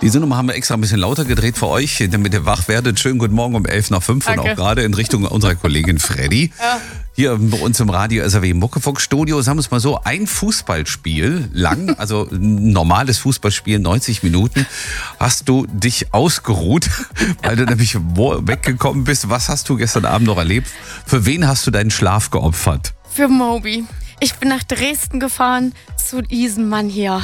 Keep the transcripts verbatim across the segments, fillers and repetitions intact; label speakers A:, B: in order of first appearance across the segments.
A: Diese Nummer haben wir extra ein bisschen lauter gedreht für euch, damit ihr wach werdet. Schönen guten Morgen um elf nach fünf und auch gerade in Richtung unserer Kollegin Freddy. Ja. Hier bei uns im Radio S R W im Muckefuck-Studio, sagen wir es mal so, ein Fußballspiel lang, also ein normales Fußballspiel, neunzig Minuten, hast du dich ausgeruht, weil du nämlich weggekommen bist. Was hast du gestern Abend noch erlebt? Für wen hast du deinen Schlaf geopfert?
B: Für Moby. Ich bin nach Dresden gefahren zu diesem Mann hier.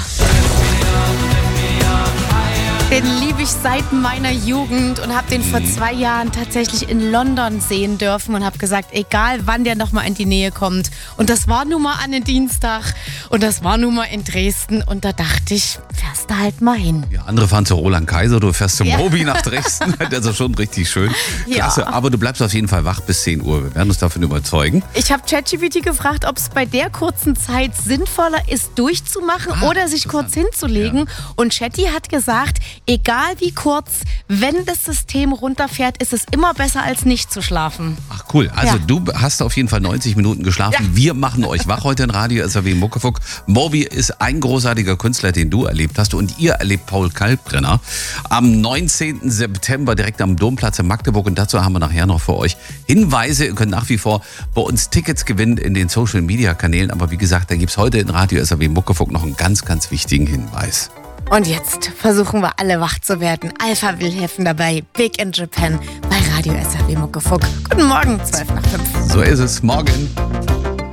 B: Den liebe ich seit meiner Jugend und habe den vor zwei Jahren tatsächlich in London sehen dürfen und habe gesagt, egal wann der nochmal in die Nähe kommt. Und das war nun mal an den Dienstag und das war nun mal in Dresden und da dachte ich, fährst du halt mal hin.
A: Ja, andere fahren zu Roland Kaiser, du fährst zu ja. Moby nach Dresden. Das ist schon richtig schön. Klasse, ja. Aber du bleibst auf jeden Fall wach bis zehn Uhr. Wir werden uns davon überzeugen.
B: Ich habe ChatGPT gefragt, ob es bei der kurzen Zeit sinnvoller ist, durchzumachen ah, oder sich kurz hinzulegen. Ja. Und Chatty hat gesagt, egal wie kurz, wenn das System runterfährt, ist es immer besser, als nicht zu schlafen.
A: Ach cool, also
B: ja.
A: du hast auf jeden Fall neunzig Minuten geschlafen. Ja. Wir machen euch wach heute in Radio S R W Muckefuck. Moby ist ein großartiger Künstler, den du erlebt hast und ihr erlebt Paul Kalkbrenner am neunzehnten September direkt am Domplatz in Magdeburg und dazu haben wir nachher noch für euch Hinweise. Ihr könnt nach wie vor bei uns Tickets gewinnen in den Social Media Kanälen, aber wie gesagt, da gibt es heute in Radio S R W Muckefuck noch einen ganz, ganz wichtigen Hinweis.
B: Und jetzt versuchen wir alle wach zu werden. Alpha will helfen dabei. Big in Japan bei Radio S R W Muckefuck. Guten Morgen, zwölf nach fünf.
A: So ist es. Morgen.